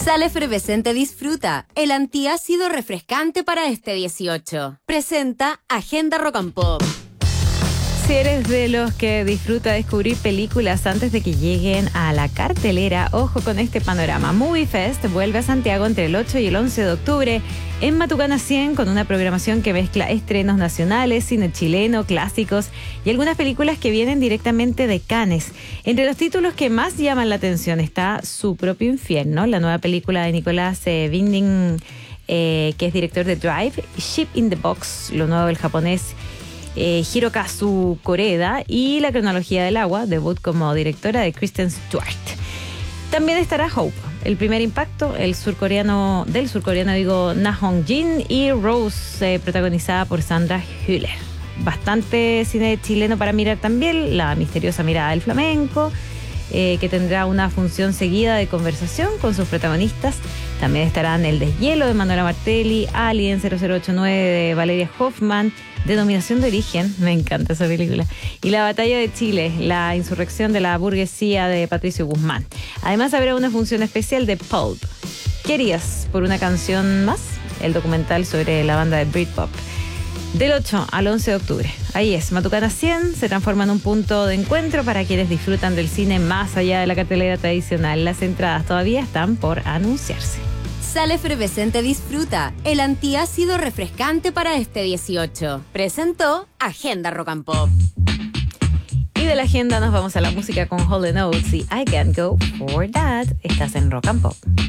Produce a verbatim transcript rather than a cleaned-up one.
Sal Efervescente disfruta el antiácido refrescante para este dieciocho. Presenta Agenda Rock and Pop. Si eres de los que disfruta descubrir películas antes de que lleguen a la cartelera, ojo con este panorama. Movie Fest vuelve a Santiago entre el ocho y el once de octubre en Matucana cien, con una programación que mezcla estrenos nacionales, cine chileno, clásicos y algunas películas que vienen directamente de Cannes. Entre los títulos que más llaman la atención está Su propio infierno, la nueva película de Nicolás eh, Winding, eh, que es director de Drive, Ship in the Box, lo nuevo del japonés Eh, Hirokazu Koreda, y La cronología del agua, debut como directora de Kristen Stewart. También estará Hope, El primer impacto, el surcoreano del surcoreano digo Na Hong Jin, y Rose, eh, protagonizada por Sandra Hüller. Bastante cine chileno para mirar también, La misteriosa mirada del flamenco, eh, que tendrá una función seguida de conversación con sus protagonistas. También estarán El deshielo de Manuela Martelli, Alien cero cero ocho nueve de Valeria Hoffman, Denominación de origen, me encanta esa película, y La batalla de Chile, la insurrección de la burguesía de Patricio Guzmán. Además habrá una función especial de Pulp. ¿Qué harías por una canción más? El documental sobre la banda de Britpop. Del ocho al once de octubre. Ahí es, Matucana cien se transforma en un punto de encuentro para quienes disfrutan del cine más allá de la cartelera tradicional. Las entradas todavía están por anunciarse. Sal Efervescente disfruta el antiácido refrescante para este dieciocho. Presentó Agenda Rock and Pop. Y de la agenda nos vamos a la música con Hall and Oates y I Can't Go For That. Estás en Rock and Pop.